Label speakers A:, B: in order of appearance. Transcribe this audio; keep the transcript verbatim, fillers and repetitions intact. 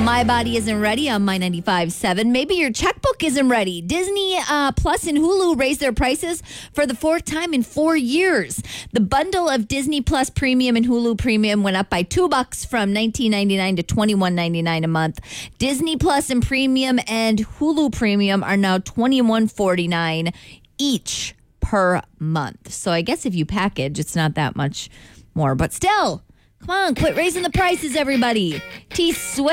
A: My Body Isn't Ready on My ninety-five point seven. Maybe your checkbook isn't ready. Disney uh, Plus and Hulu raised their prices for the fourth time in four years. The bundle of Disney Plus Premium and Hulu Premium went up by two bucks from nineteen ninety-nine to twenty-one ninety-nine a month. Disney Plus and Premium and Hulu Premium are now twenty-one forty-nine each per month. So I guess if you package, it's not that much more. But still, come on, quit raising the prices, everybody. T Swift.